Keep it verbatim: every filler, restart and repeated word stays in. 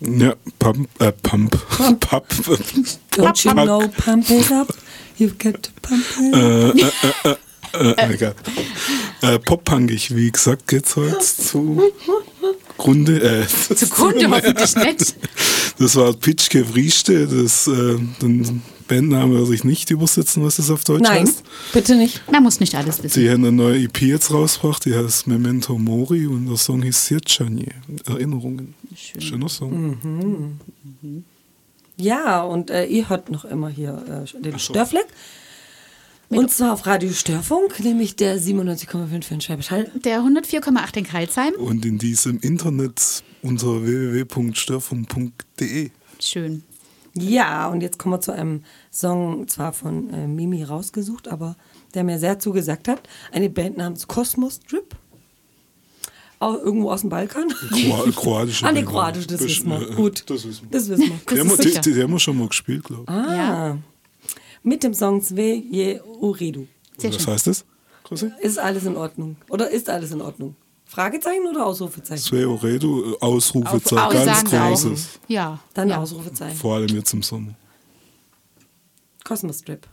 Ja, Pump, äh, Pump, Pump. Don't you know, pump it up, you've got to pump it up. Äh, äh, äh, äh, egal. Äh, Pop-punkig, wie gesagt, geht's heute zu Grunde. Äh, Zu Grunde hoffentlich nicht. Das war Pitschke Vrieste, das äh, den Bandname werde ich nicht übersetzen, was das auf Deutsch Nein, heißt. bitte nicht. Man muss nicht alles wissen. Die haben eine neue E P jetzt rausgebracht, die heißt Memento Mori und der Song hieß Sirchanie, Erinnerungen. Schön. Schöner Song. Mhm. Mhm. Ja, und äh, ihr hört noch immer hier äh, den so. Störfleck. Und zwar auf Radio Störfunk, nämlich der siebenundneunzig Komma fünf in Schwäbisch Hall. Der hundertvier Komma acht in Crailsheim. Und in diesem Internet unter w w w punkt störfunk punkt d e. Schön. Ja, und jetzt kommen wir zu einem Song, zwar von äh, Mimi rausgesucht, aber der mir sehr zugesagt hat. Eine Band namens Cosmos Trip. Auch irgendwo aus dem Balkan. Kro kroatische Ah, ne, kroatisch, das wissen wir. Äh, Gut. Das wissen wir. Das wissen wir. Die haben, wir, die, die, die haben wir schon mal gespielt, glaube ich. Ah, ja. Mit dem Song Sve je uredu. Was heißt das? Grüße? Ist alles in Ordnung? Oder ist alles in Ordnung? Fragezeichen oder Ausrufezeichen? Sve uredu, Ausrufezeichen, Aus, ganz sagen großes. Ja. Dann ja. Ausrufezeichen. Vor allem jetzt im Sommer. Cosmos Trip.